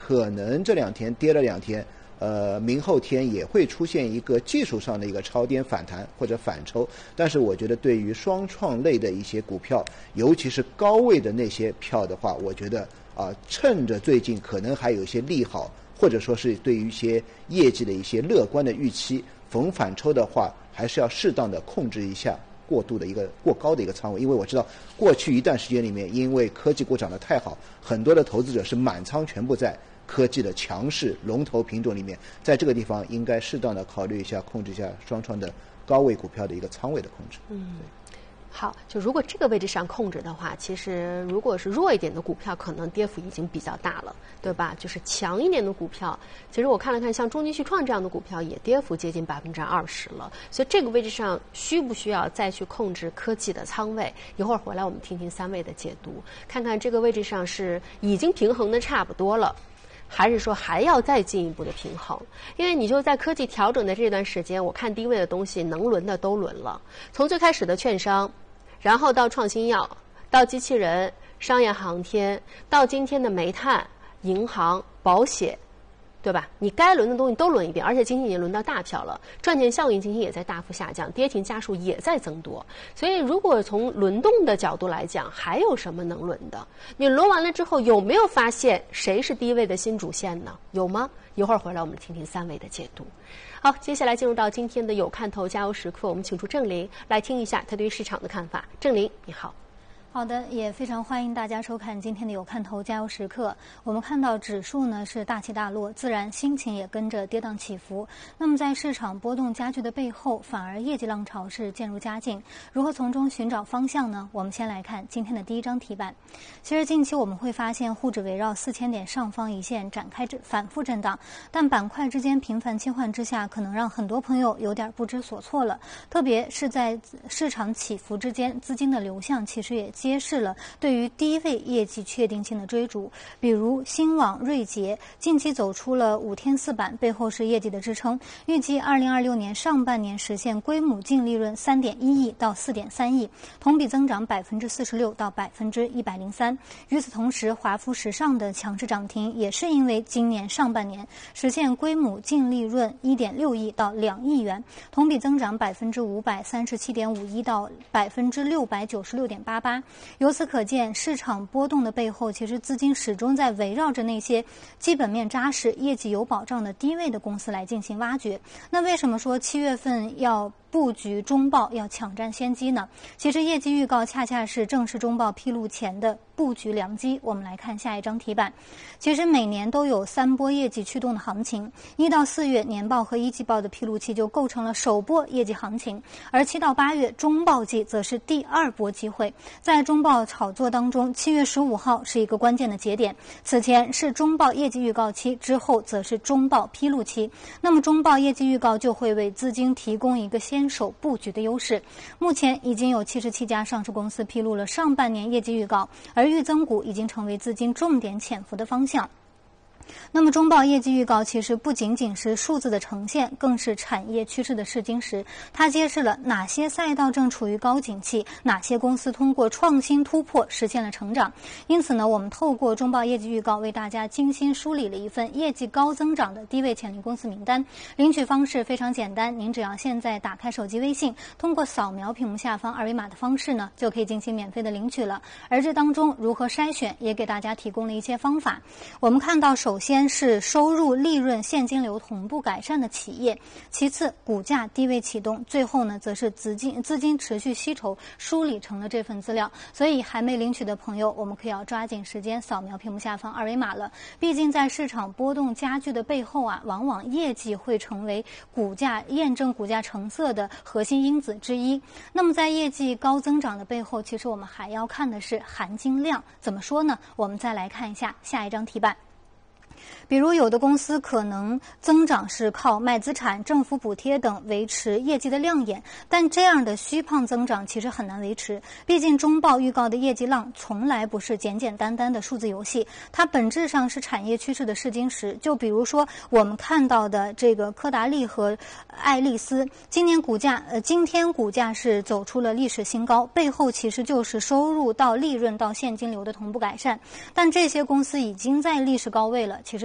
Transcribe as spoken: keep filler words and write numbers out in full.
可能这两天跌了两天，呃，明后天也会出现一个技术上的一个超跌反弹或者反抽，但是我觉得对于双创类的一些股票，尤其是高位的那些票的话，我觉得啊，趁着最近可能还有一些利好，或者说是对于一些业绩的一些乐观的预期，逢反抽的话，还是要适当的控制一下过度的一个过高的一个仓位，因为我知道过去一段时间里面，因为科技股涨得太好，很多的投资者是满仓全部在科技的强势龙头品种里面，在这个地方应该适当的考虑一下，控制一下双创的高位股票的一个仓位的控制。 嗯，好，就如果这个位置上控制的话，其实如果是弱一点的股票，可能跌幅已经比较大了，对吧？就是强一点的股票，其实我看了看，像中金旭创这样的股票也跌幅接近百分之二十了，所以这个位置上需不需要再去控制科技的仓位？一会儿回来我们听听三位的解读，看看这个位置上是已经平衡的差不多了，还是说还要再进一步的平衡？因为你就在科技调整的这段时间，我看低位的东西能轮的都轮了，从最开始的券商，然后到创新药，到机器人、商业航天，到今天的煤炭、银行、保险，对吧？你该轮的东西都轮一遍，而且今天已经轮到大票了，赚钱效应今天也在大幅下降，跌停家数也在增多。所以如果从轮动的角度来讲，还有什么能轮的？你轮完了之后，有没有发现谁是低位的新主线呢？有吗？一会儿回来我们听听三位的解读。好，接下来进入到今天的有看头加油时刻，我们请出郑林来听一下他对市场的看法。郑林，你好。 好的，也非常欢迎大家收看今天的有看头加油时刻。我们看到指数呢是大起大落，自然心情也跟着跌宕起伏。那么在市场波动加剧的背后，反而业绩浪潮是渐入佳境。如何从中寻找方向呢？我们先来看今天的第一张题板。其实近期我们会发现沪指围绕四千点上方一线展开反复震荡，但板块之间频繁切换之下，可能让很多朋友有点不知所措了。特别是在市场起伏之间，资金的流向其实也揭示了对于低位业绩确定性的追逐，比如新网、瑞捷近期走出了五天四板，背后是业绩的支撑，预计二零二六年上半年实现归母净利润三点一亿到四点三亿，同比增长百分之四十六到百分之一百零三。与此同时，华孚时尚的强势涨停也是因为今年上半年实现归母净利润一点六亿到两亿元，同比增长百分之五百三十七点五一到百分之六百九十六点八八。由此可见，市场波动的背后，其实资金始终在围绕着那些基本面扎实、业绩有保障的低位的公司来进行挖掘。那为什么说七月份要布局中报要抢占先机呢？其实业绩预告恰恰是正式中报披露前的布局良机。我们来看下一张题板。其实每年都有三波业绩驱动的行情，一到四月年报和一季报的披露期就构成了首波业绩行情，而七到八月中报季则是第二波机会。在中报炒作当中，七月十五号是一个关键的节点，此前是中报业绩预告期，之后则是中报披露期。那么中报业绩预告就会为资金提供一个先手布局的优势。目前已经有七十七家上市公司披露了上半年业绩预告，而预增股已经成为资金重点潜伏的方向。那么中报业绩预告其实不仅仅是数字的呈现，更是产业趋势的试金石。它揭示了哪些赛道正处于高景气，哪些公司通过创新突破实现了成长。因此呢，我们透过中报业绩预告为大家精心梳理了一份业绩高增长的低位潜力公司名单。领取方式非常简单，您只要现在打开手机微信，通过扫描屏幕下方二维码的方式呢，就可以进行免费的领取了。而这当中如何筛选，也给大家提供了一些方法。我们看到首先是收入、利润、现金流同步改善的企业，其次股价低位启动，最后呢则是资金资金持续吸筹，梳理成了这份资料。所以还没领取的朋友，我们可以要抓紧时间扫描屏幕下方二维码了。毕竟在市场波动加剧的背后啊，往往业绩会成为股价验证股价成色的核心因子之一。那么在业绩高增长的背后，其实我们还要看的是含金量。怎么说呢？我们再来看一下下一张题板。比如有的公司可能增长是靠卖资产、政府补贴等维持业绩的亮眼，但这样的虚胖增长其实很难维持。毕竟中报预告的业绩浪从来不是简简单单的数字游戏，它本质上是产业趋势的试金石。就比如说我们看到的这个科达利和爱丽丝，今年股价呃今天股价是走出了历史新高，背后其实就是收入到利润到现金流的同步改善。但这些公司已经在历史高位了，其实